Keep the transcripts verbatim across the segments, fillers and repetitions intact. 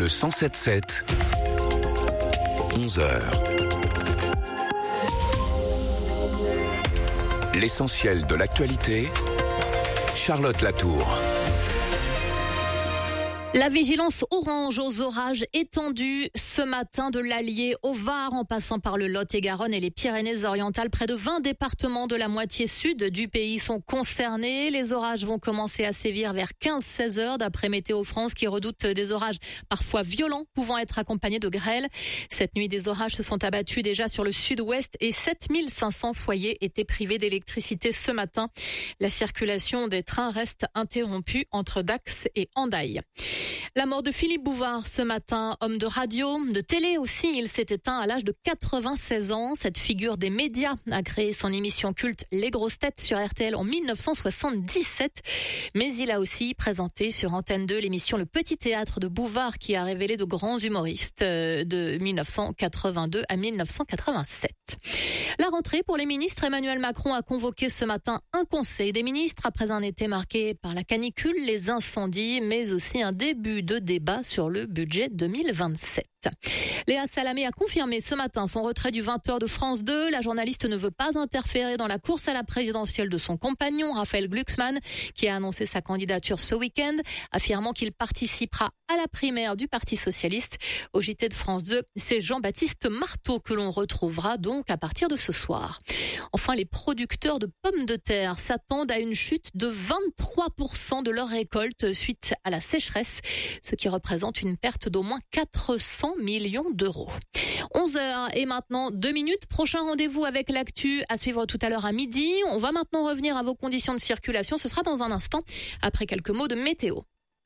cent sept sept, onze heures. L'essentiel de l'actualité, Charlotte Latour. La vigilance orange aux orages étendue ce matin de l'Allier au Var en passant par le Lot-et-Garonne et les Pyrénées-Orientales. Près de vingt départements de la moitié sud du pays sont concernés. Les orages vont commencer à sévir vers quinze à seize heures d'après Météo France qui redoute des orages parfois violents pouvant être accompagnés de grêle. Cette nuit, des orages se sont abattus déjà sur le sud-ouest et sept mille cinq cents foyers étaient privés d'électricité ce matin. La circulation des trains reste interrompue entre Dax et Hendaye. La mort de Philippe Bouvard ce matin, homme de radio, de télé aussi, il s'est éteint à l'âge de quatre-vingt-seize ans. Cette figure des médias a créé son émission culte Les Grosses Têtes sur R T L en mille neuf cent soixante-dix-sept. Mais il a aussi présenté sur Antenne deux l'émission Le Petit Théâtre de Bouvard qui a révélé de grands humoristes de mille neuf cent quatre-vingt-deux à mille neuf cent quatre-vingt-sept. La rentrée pour les ministres, Emmanuel Macron a convoqué ce matin un conseil des ministres après un été marqué par la canicule, les incendies, mais aussi un début de débat sur le budget deux mille vingt-sept. Léa Salamé a confirmé ce matin son retrait du vingt heures de France deux. La journaliste ne veut pas interférer dans la course à la présidentielle de son compagnon, Raphaël Glucksmann, qui a annoncé sa candidature ce week-end, affirmant qu'il participera à la primaire du Parti socialiste. Au J T de France deux, c'est Jean-Baptiste Marteau que l'on retrouvera donc à partir de ce soir. Enfin, les producteurs de pommes de terre s'attendent à une chute de vingt-trois pour cent de leur récolte suite à la sécheresse, ce qui représente une perte d'au moins quatre cents millions d'euros. onze heures et maintenant deux minutes. Prochain rendez-vous avec l'actu à suivre tout à l'heure à midi. On va maintenant revenir à vos conditions de circulation. Ce sera dans un instant après quelques mots de météo.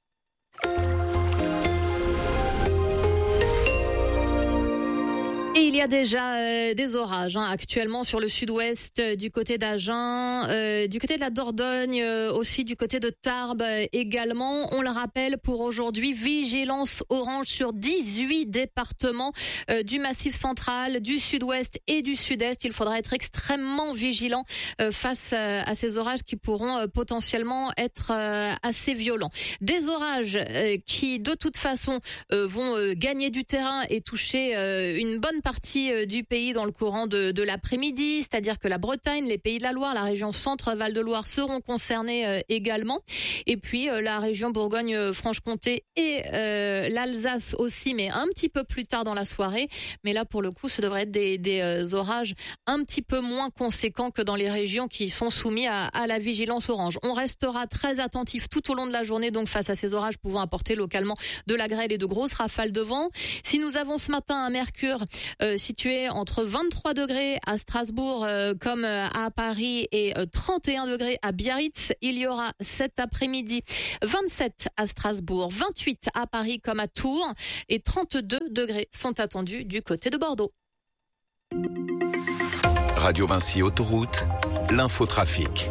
Et il y a déjà euh, des orages hein, actuellement sur le sud-ouest, euh, du côté d'Agen, euh, du côté de la Dordogne, euh, aussi du côté de Tarbes euh, également. On le rappelle pour aujourd'hui, vigilance orange sur dix-huit départements euh, du Massif central, du sud-ouest et du sud-est. Il faudra être extrêmement vigilant euh, face euh, à ces orages qui pourront euh, potentiellement être euh, assez violents. Des orages euh, qui de toute façon euh, vont euh, gagner du terrain et toucher euh, une bonne partie du pays dans le courant de, de l'après-midi, c'est-à-dire que la Bretagne, les Pays de la Loire, la région centre-Val de Loire seront concernés euh, également. Et puis euh, la région Bourgogne-Franche-Comté et euh, l'Alsace aussi, mais un petit peu plus tard dans la soirée. Mais là, pour le coup, ce devrait être des, des euh, orages un petit peu moins conséquents que dans les régions qui sont soumises à, à la vigilance orange. On restera très attentif tout au long de la journée, donc face à ces orages pouvant apporter localement de la grêle et de grosses rafales de vent. Si nous avons ce matin un mercure Euh, situé entre vingt-trois degrés à Strasbourg euh, comme euh, à Paris et euh, trente et un degrés à Biarritz, il y aura cet après-midi vingt-sept à Strasbourg, vingt-huit à Paris comme à Tours et trente-deux degrés sont attendus du côté de Bordeaux. Radio Vinci Autoroute, l'infotrafic.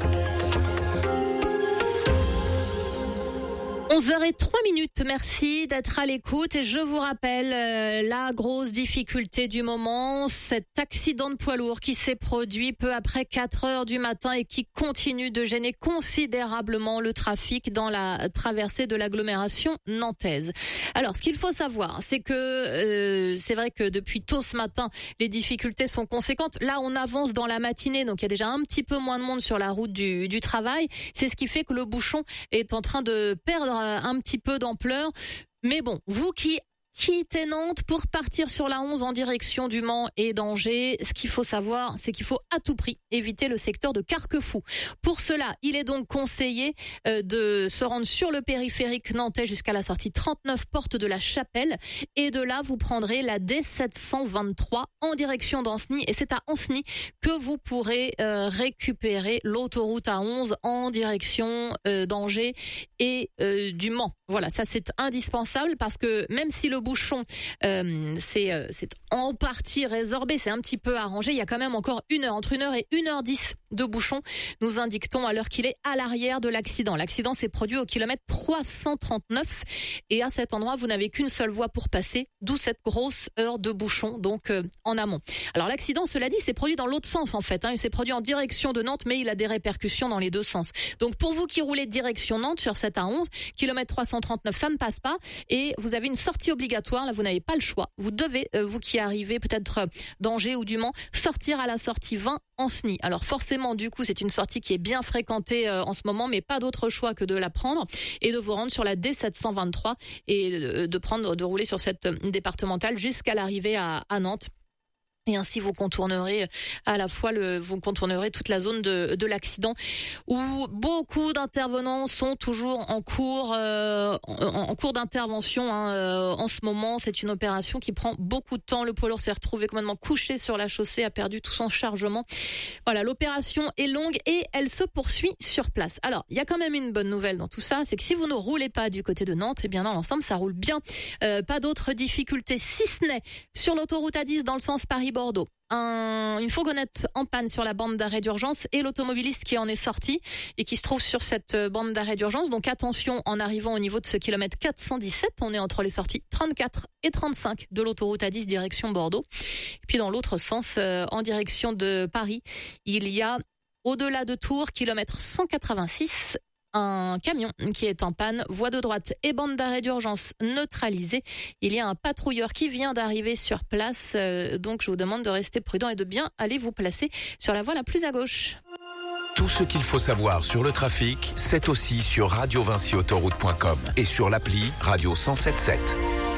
onze heures zéro trois minutes, merci d'être à l'écoute et je vous rappelle euh, la grosse difficulté du moment, cet accident de poids lourd qui s'est produit peu après quatre heures du matin et qui continue de gêner considérablement le trafic dans la traversée de l'agglomération nantaise. Alors ce qu'il faut savoir, c'est que euh, c'est vrai que depuis tôt ce matin, les difficultés sont conséquentes. Là on avance dans la matinée, donc il y a déjà un petit peu moins de monde sur la route du, du travail. C'est ce qui fait que le bouchon est en train de perdre un petit peu d'ampleur. Mais bon, vous qui quittez Nantes pour partir sur la onze en direction du Mans et d'Angers, ce qu'il faut savoir, c'est qu'il faut à tout prix éviter le secteur de Carquefou. Pour cela, il est donc conseillé euh, de se rendre sur le périphérique nantais jusqu'à la sortie trente-neuf porte de la Chapelle et de là vous prendrez la D sept cent vingt-trois en direction d'Ancenis et c'est à Ancenis que vous pourrez euh, récupérer l'autoroute A onze en direction euh, d'Angers et euh, du Mans. Voilà, ça c'est indispensable parce que même si le bouchon euh, c'est, euh, c'est en partie résorbé, c'est un petit peu arrangé, il y a quand même encore une heure, entre une heure et une heure dix de bouchon, nous indiquons à l'heure qu'il est à l'arrière de l'accident. L'accident s'est produit au kilomètre trois cent trente-neuf et à cet endroit, vous n'avez qu'une seule voie pour passer, d'où cette grosse heure de bouchon, donc euh, en amont. Alors l'accident, cela dit, s'est produit dans l'autre sens en fait, hein. Il s'est produit en direction de Nantes, mais il a des répercussions dans les deux sens. Donc pour vous qui roulez direction Nantes sur cette A onze, kilomètre trois cent trente-neuf, ça ne passe pas. Et vous avez une sortie obligatoire. Là, vous n'avez pas le choix. Vous devez, euh, vous qui arrivez peut-être euh, d'Angers ou du Mans, sortir à la sortie vingt en S N I. Alors forcément, du coup, c'est une sortie qui est bien fréquentée euh, en ce moment, mais pas d'autre choix que de la prendre et de vous rendre sur la D sept cent vingt-trois et de, de prendre, de rouler sur cette départementale jusqu'à l'arrivée à, à Nantes. Et ainsi, vous contournerez à la fois le, vous contournerez toute la zone de, de l'accident où beaucoup d'intervenants sont toujours en cours, euh, en, en cours d'intervention. Hein, euh, en ce moment, c'est une opération qui prend beaucoup de temps. Le poids lourd s'est retrouvé complètement couché sur la chaussée, a perdu tout son chargement. Voilà, l'opération est longue et elle se poursuit sur place. Alors, il y a quand même une bonne nouvelle dans tout ça, c'est que si vous ne roulez pas du côté de Nantes, eh bien dans l'ensemble, ça roule bien. Euh, pas d'autres difficultés, si ce n'est sur l'autoroute A dix dans le sens Paris Bordeaux. Un, une fourgonnette en panne sur la bande d'arrêt d'urgence et l'automobiliste qui en est sorti et qui se trouve sur cette bande d'arrêt d'urgence. Donc attention en arrivant au niveau de ce kilomètre quatre cent dix-sept, on est entre les sorties trente-quatre et trente-cinq de l'autoroute A dix direction Bordeaux. Et puis dans l'autre sens, euh, en direction de Paris, il y a au-delà de Tours, kilomètre cent quatre-vingt-six, un camion qui est en panne, voie de droite et bande d'arrêt d'urgence neutralisée. Il y a un patrouilleur qui vient d'arriver sur place, euh, donc je vous demande de rester prudent et de bien aller vous placer sur la voie la plus à gauche. Tout ce qu'il faut savoir sur le trafic, c'est aussi sur radio vinci autoroute point com et sur l'appli Radio cent soixante-sept.